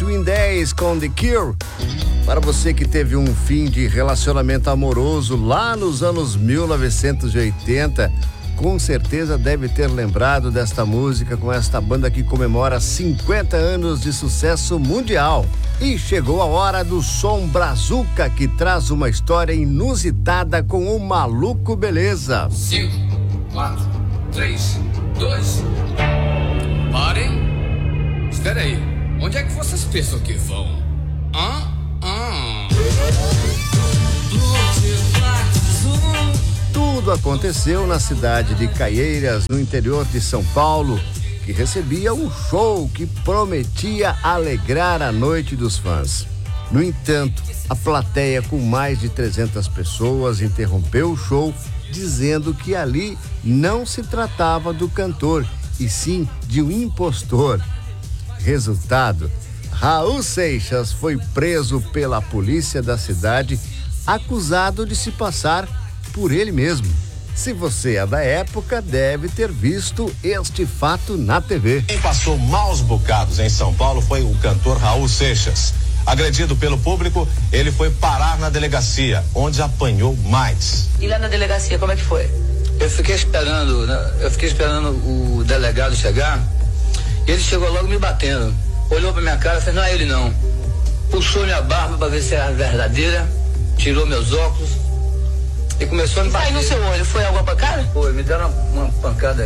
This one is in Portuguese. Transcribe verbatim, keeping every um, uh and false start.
Twin Days com The Cure. Para você que teve um fim de relacionamento amoroso lá nos anos mil novecentos e oitenta, com certeza deve ter lembrado desta música com esta banda que comemora cinquenta anos de sucesso mundial. E chegou a hora do som Brazuca, que traz uma história inusitada com o Maluco Beleza. Cinco, quatro, três, dois. Parem. Espera aí. Onde é que vocês pensam que vão? Hã? Hã? Tudo aconteceu na cidade de Caieiras, no interior de São Paulo, que recebia um show que prometia alegrar a noite dos fãs. No entanto, a plateia, com mais de trezentas pessoas, interrompeu o show, dizendo que ali não se tratava do cantor, e sim de um impostor. Resultado: Raul Seixas foi preso pela polícia da cidade, acusado de se passar por ele mesmo. Se você é da época, deve ter visto este fato na T V. Quem passou maus bocados em São Paulo foi o cantor Raul Seixas. Agredido pelo público, ele foi parar na delegacia, onde apanhou mais. E lá na delegacia, como é que foi? Eu fiquei esperando, né? eu fiquei esperando o delegado chegar, e ele chegou logo me batendo. Olhou pra minha cara e falou, não é ele não. Puxou minha barba pra ver se era verdadeira, tirou meus óculos e começou a me bater. Aí no seu olho, foi alguma pancada? Foi, me deram uma, uma pancada